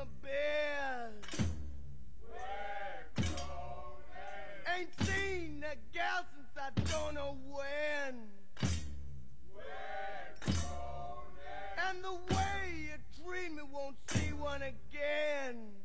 my bed. Ain't seen that gal since I don't know when. And the way you treat me won't see one again.